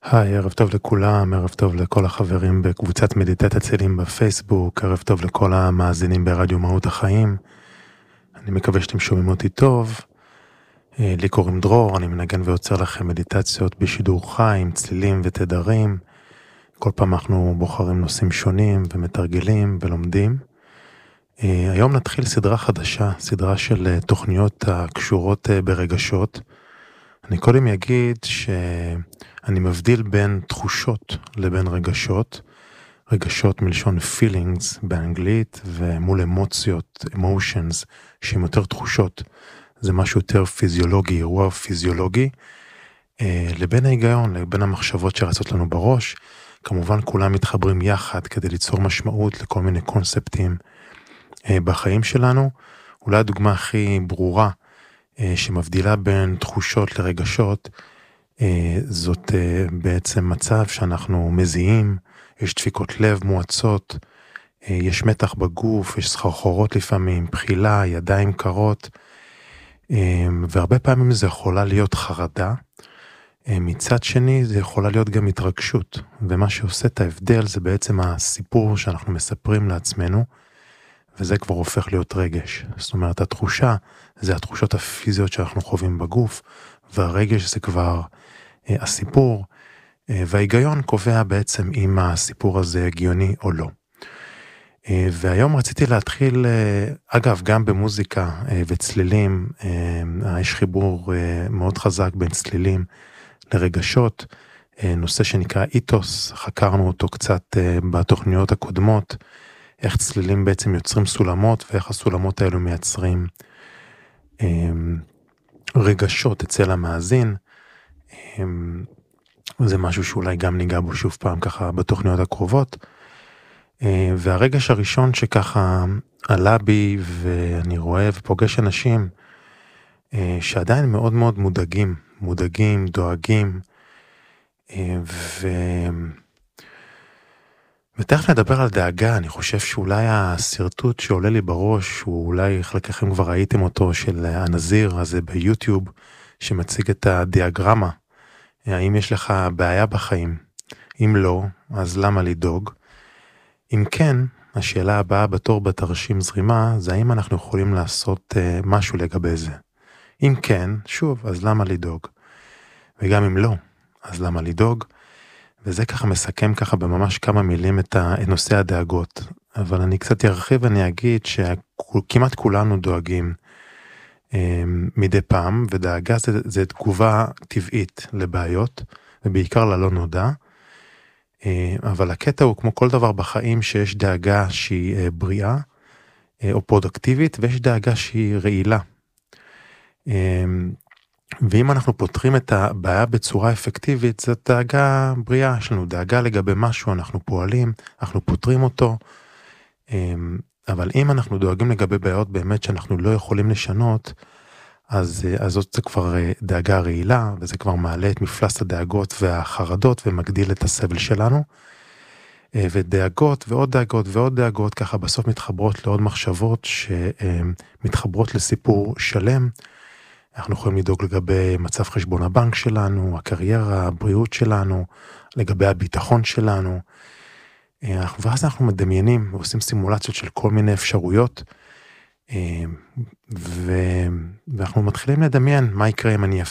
היי, ערב טוב לכולם, ערב טוב לכל החברים בקבוצת מדיטת הצלים בפייסבוק, ערב טוב לכל המאזינים ברדיו מהות החיים. אני מקווה שאתם שומעים אותי טוב. לי קוראים דרור, אני מנגן ויוצר לכם מדיטציות בשידור חי עם צלילים ותדרים. כל פעם אנחנו בוחרים נושאים שונים ומתרגלים ולומדים. היום נתחיל סדרה חדשה, סדרה של תוכניות הקשורות ברגשות. אני קודם אגיד שאני מבדיל בין תחושות לבין רגשות, רגשות מלשון feelings באנגלית, ומול אמוציות, emotions, שהן יותר תחושות, זה משהו יותר פיזיולוגי, אירוע פיזיולוגי, לבין ההיגיון, לבין המחשבות שרצות לנו בראש. כמובן כולם מתחברים יחד כדי ליצור משמעות לכל מיני קונספטים בחיים שלנו. אולי הדוגמה הכי ברורה שמבדילה בין תחושות לרגשות, זאת בעצם מצב שאנחנו מזיעים, יש דפיקות לב מואצות, יש מתח בגוף, יש סחרחורות לפעמים, בחילה, ידיים קרות, והרבה פעמים זה יכולה להיות חרדה, מצד שני זה יכולה להיות גם התרגשות, ומה שעושה את ההבדל זה בעצם הסיפור שאנחנו מספרים לעצמנו, וזה כבר הופך להיות רגש. זאת אומרת, התחושה זה התחושות הפיזיות שאנחנו חווים בגוף, והרגש זה כבר הסיפור, וההיגיון קובע בעצם אם הסיפור הזה הגיוני או לא. והיום רציתי להתחיל, אגב, גם במוזיקה וצלילים, יש חיבור מאוד חזק בין צלילים לרגשות, נושא שנקרא איתוס, חקרנו אותו קצת בתוכניות הקודמות, איך צלילים בעצם יוצרים סולמות, ואיך הסולמות האלו מייצרים רגשות אצל המאזין. זה משהו שאולי גם ניגע בו שוב פעם ככה בתוכניות הקרובות. והרגש הראשון שככה עלה בי, ואני רואה ופוגש אנשים שעדיין מאוד מאוד מודאגים, דואגים, ותכף נדבר על דאגה. אני חושב שאולי הסרטוט שעולה לי בראש, הוא אולי חלקכם כבר ראיתם אותו, של הנזיר הזה ביוטיוב, שמציג את הדיאגרמה. האם יש לך בעיה בחיים? אם לא, אז למה לדאוג? אם כן, השאלה הבאה בתור בתרשים זרימה, זה האם אנחנו יכולים לעשות משהו לגבי זה. אם כן, שוב, אז למה לדאוג? וגם אם לא, אז למה לדאוג? וזה ככה מסכם ככה בממש כמה מילים את נושא הדאגות. אבל אני קצת ארחיב ואני אגיד שכמעט כולנו דואגים מדי פעם, ודאגה זה תגובה טבעית לבעיות, ובעיקר ללא נודע. אבל הקטע הוא כמו כל דבר בחיים, שיש דאגה שהיא בריאה או פרודקטיבית, ויש דאגה שהיא רעילה. ואם אנחנו פותרים את הבעיה בצורה אפקטיבית, זו דאגה בריאה. יש לנו דאגה לגבי משהו, אנחנו פועלים, אנחנו פותרים אותו. אבל אם אנחנו דואגים לגבי בעיות באמת שאנחנו לא יכולים לשנות, אז זאת זה כבר דאגה רעילה, וזה כבר מעלה את מפלס הדאגות והחרדות, ומגדיל את הסבל שלנו. ודאגות ועוד דאגות ועוד דאגות, ככה בסוף מתחברות לעוד מחשבות, שמתחברות לסיפור שלם. אנחנו יכולים לדאוג לגבי מצב חשבון הבנק שלנו, הקריירה, הבריאות שלנו, לגבי הביטחון שלנו. ואז אנחנו מדמיינים ועושים סימולציות של כל מיני אפשרויות, ואנחנו מתחילים לדמיין מה יקרה אם אני